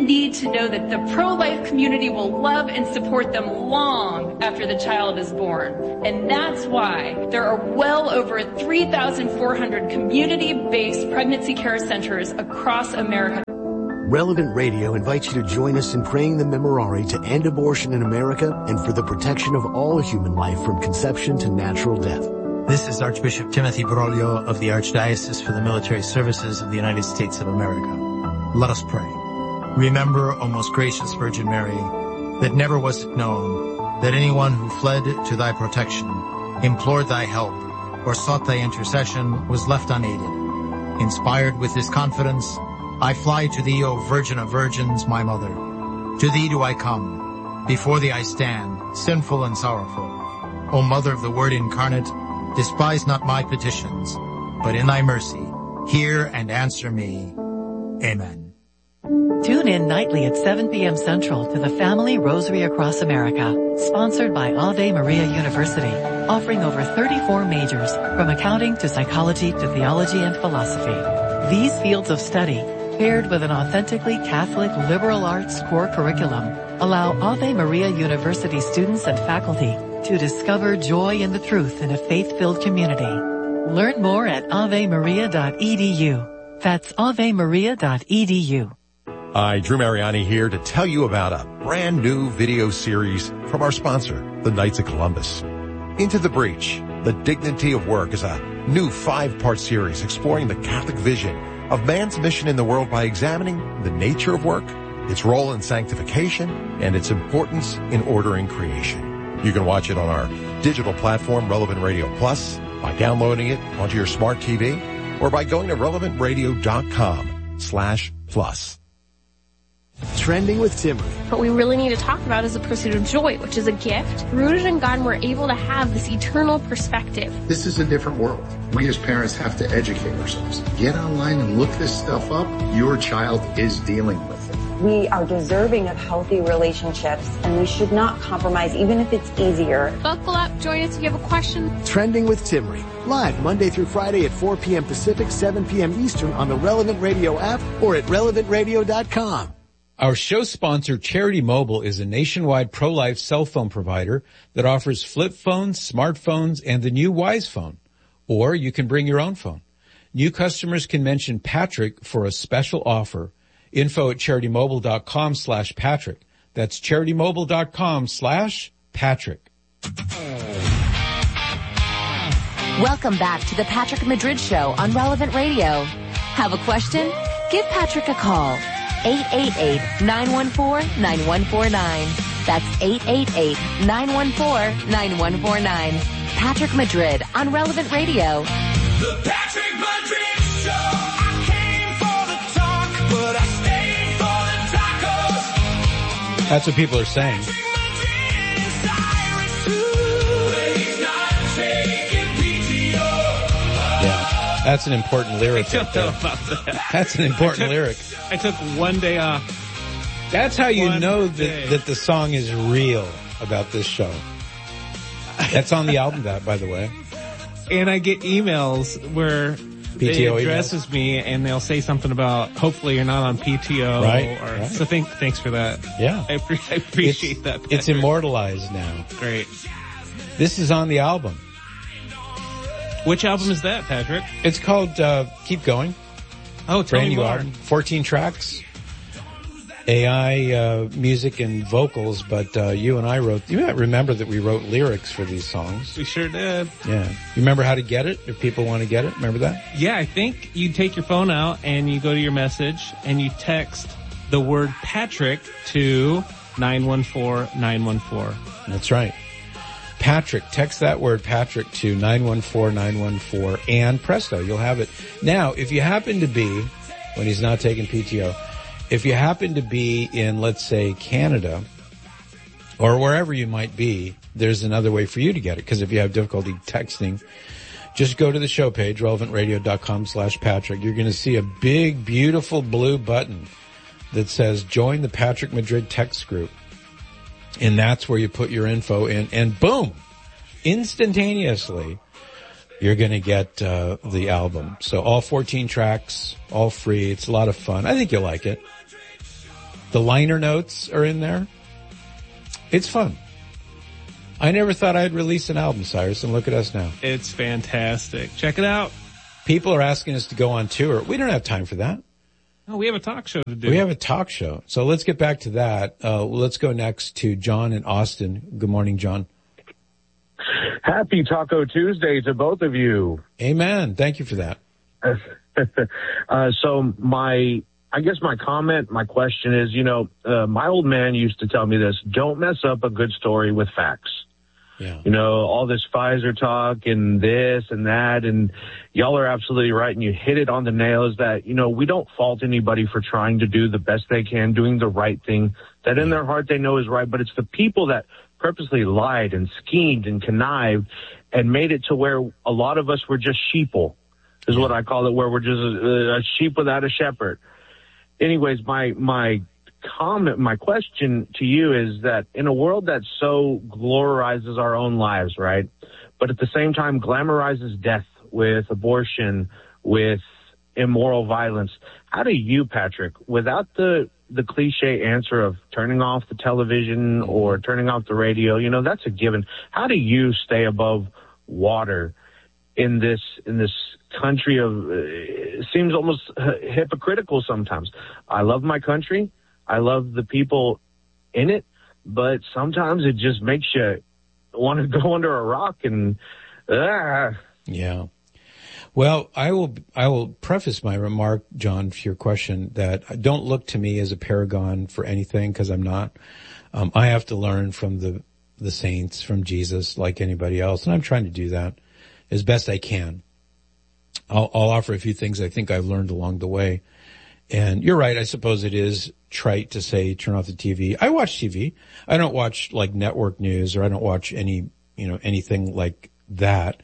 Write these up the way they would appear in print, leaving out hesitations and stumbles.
need to know that the pro-life community will love and support them long after the child is born. And that's why there are well over 3,400 community-based pregnancy care centers across America. Relevant Radio invites you to join us in praying the Memorare to end abortion in America and for the protection of all human life from conception to natural death. This is Archbishop Timothy Broglio of the Archdiocese for the Military Services of the United States of America. Let us pray. Remember, O most gracious Virgin Mary, that never was it known that anyone who fled to thy protection, implored thy help, or sought thy intercession was left unaided. Inspired with this confidence, I fly to thee, O Virgin of Virgins, my Mother. To thee do I come. Before thee I stand, sinful and sorrowful. O Mother of the Word incarnate, despise not my petitions, but in thy mercy, hear and answer me. Amen. Tune in nightly at 7 p.m. Central to the Family Rosary Across America, sponsored by Ave Maria University, offering over 34 majors, from accounting to psychology to theology and philosophy. These fields of study, paired with an authentically Catholic liberal arts core curriculum, allow Ave Maria University students and faculty to discover joy in the truth in a faith-filled community. Learn more at avemaria.edu. That's avemaria.edu. Hi, Drew Mariani here to tell you about a brand new video series from our sponsor, the Knights of Columbus. Into the Breach, The Dignity of Work is a new 5-part series exploring the Catholic vision of man's mission in the world by examining the nature of work, its role in sanctification, and its importance in ordering creation. You can watch it on our digital platform, Relevant Radio Plus, by downloading it onto your smart TV, or by going to relevantradio.com/plus. Trending with Timmery. What we really need to talk about is the pursuit of joy, which is a gift. Rooted in God, we're able to have this eternal perspective. This is a different world. We as parents have to educate ourselves. Get online and look this stuff up. Your child is dealing with it. We are deserving of healthy relationships, and we should not compromise, even if it's easier. Buckle up. Join us if you have a question. Trending with Timmery. Live Monday through Friday at 4 p.m. Pacific, 7 p.m. Eastern on the Relevant Radio app or at relevantradio.com. Our show sponsor, Charity Mobile, is a nationwide pro-life cell phone provider that offers flip phones, smartphones, and the new Wise phone. Or you can bring your own phone. New customers can mention Patrick for a special offer. Info at CharityMobile.com/Patrick. That's CharityMobile.com/Patrick. Welcome back to the Patrick Madrid Show on Relevant Radio. Have a question? Give Patrick a call. 888-914-9149. That's 888-914-9149. Patrick Madrid on Relevant Radio. The Patrick Madrid Show. I came for the talk, but I stayed for the tacos. That's what people are saying. That's an important lyric. I don't know about that. That's an important lyric. I took one day off. That's how you know that the song is real about this show. That's on the album, that, by the way. And I get emails where PTO addresses me and they'll say something about, hopefully you're not on PTO. Right. So thanks for that. Yeah. I appreciate that. Patrick. It's immortalized now. Great. This is on the album. Which album is that, Patrick? It's called Keep Going. Oh, tell brand me new more. album, 14 tracks, AI music and vocals. But you and I wrote. You might remember that we wrote lyrics for these songs. We sure did. Yeah. You remember how to get it? If people want to get it, remember that? Yeah, I think you take your phone out and you go to your message and you text the word Patrick to 914-914. That's right. Patrick, text that word Patrick to 914-914 and presto, you'll have it. Now, if you happen to be, when he's not taking PTO, if you happen to be in, let's say, Canada or wherever you might be, there's another way for you to get it. Because if you have difficulty texting, just go to the show page, relevantradio.com/Patrick. You're going to see a big, beautiful blue button that says join the Patrick Madrid text group. And that's where you put your info in, and boom, instantaneously, you're going to get the album. So all 14 tracks, all free. It's a lot of fun. I think you'll like it. The liner notes are in there. It's fun. I never thought I'd release an album, Cyrus, and look at us now. It's fantastic. Check it out. People are asking us to go on tour. We don't have time for that. Oh, we have a talk show to do. We have a talk show. So let's get back to that. Let's go next to John in Austin. Good morning, John. Happy Taco Tuesday to both of you. Amen. Thank you for that. So I guess my comment, my question is, my old man used to tell me this: don't mess up a good story with facts. Yeah. All this Pfizer talk and this and that, and y'all are absolutely right, and you hit it on the nail, is that, we don't fault anybody for trying to do the best they can, doing the right thing that in their heart they know is right, but it's the people that purposely lied and schemed and connived and made it to where a lot of us were just sheeple, is what I call it, where we're just a sheep without a shepherd. Anyways, my comment, my question to you is that in a world that so glorizes our own lives, right, but at the same time glamorizes death with abortion, with immoral violence, how do you, Patrick, without the cliche answer of turning off the television or turning off the radio, that's a given, how do you stay above water in this country of, it seems almost hypocritical sometimes? I love my country. I love the people in it, but sometimes it just makes you want to go under a rock and, Yeah. Well, I will preface my remark, John, for your question, that don't look to me as a paragon for anything, because I'm not. I have to learn from the saints, from Jesus, like anybody else, and I'm trying to do that as best I can. I'll offer a few things I think I've learned along the way. And you're right, I suppose it is trite to say turn off the TV. I watch TV. I don't watch like network news, or I don't watch anything like that.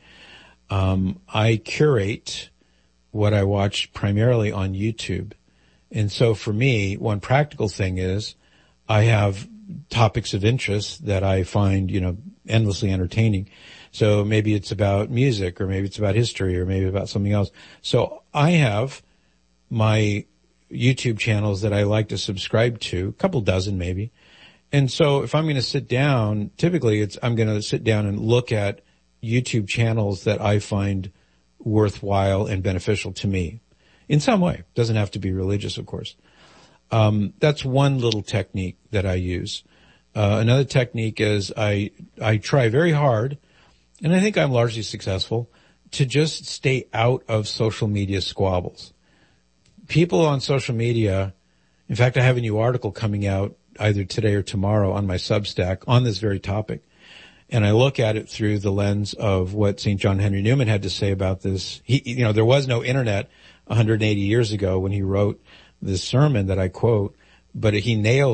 I curate what I watch primarily on YouTube. And so for me, one practical thing is I have topics of interest that I find, endlessly entertaining. So maybe it's about music, or maybe it's about history, or maybe about something else. So I have my YouTube channels that I like to subscribe to, a couple dozen maybe. And so if I'm going to sit down, typically I'm going to sit down and look at YouTube channels that I find worthwhile and beneficial to me in some way. Doesn't have to be religious, of course. That's one little technique that I use. Another technique is I try very hard, and I think I'm largely successful, to just stay out of social media squabbles. People on social media, in fact, I have a new article coming out either today or tomorrow on my Substack on this very topic. And I look at it through the lens of what St. John Henry Newman had to say about this. There was no internet 180 years ago when he wrote this sermon that I quote, but he nails